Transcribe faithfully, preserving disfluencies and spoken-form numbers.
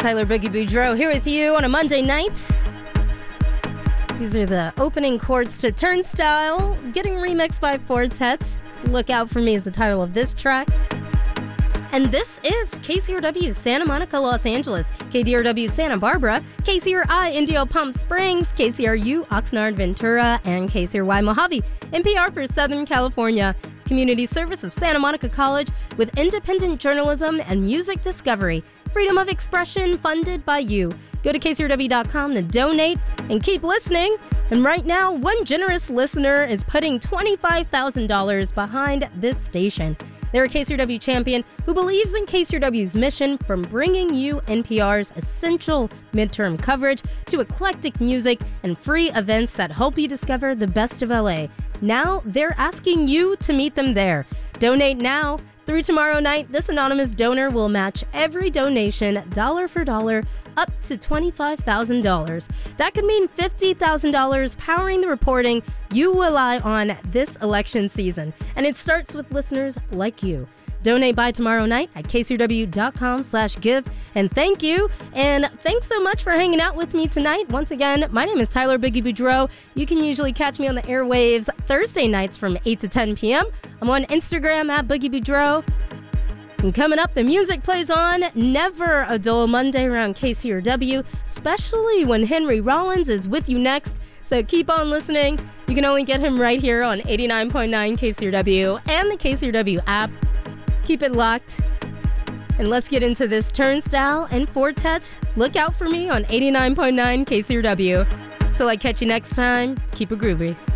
Tyler Boogie Boudreaux here with you on a Monday night. These are the opening chords to Turnstile, getting remixed by Fortet. Look Out For Me is the title of this track. And this is K C R W Santa Monica, Los Angeles, K D R W Santa Barbara, K C R I Indio Palm Springs, K C R U Oxnard Ventura, and K C R Y Mojave. N P R for Southern California. Community service of Santa Monica College with independent journalism and music discovery. Freedom of expression funded by you. Go to K C R W dot com to donate and keep listening. And right now, one generous listener is putting twenty-five thousand dollars behind this station. They're a K C R W champion who believes in K C R W's mission from bringing you N P R's essential midterm coverage to eclectic music and free events that help you discover the best of L A. Now they're asking you to meet them there. Donate now. Through tomorrow night, this anonymous donor will match every donation dollar for dollar up to twenty-five thousand dollars. That could mean fifty thousand dollars powering the reporting you rely on this election season. And it starts with listeners like you. Donate by tomorrow night at K C R W dot com slash give. And thank you. And thanks so much for hanging out with me tonight. Once again, my name is Tyler Boogie Boudreaux. You can usually catch me on the airwaves Thursday nights from eight to ten p.m. I'm on Instagram at Boogie Boudreaux. And coming up, the music plays on. Never a dull Monday around K C R W, especially when Henry Rollins is with you next. So keep on listening. You can only get him right here on eighty-nine point nine K C R W and the K C R W app. Keep it locked. And let's get into this Turnstile and Fortet. Look out for me on eighty-nine point nine K C R W. Till I catch you next time, keep it groovy.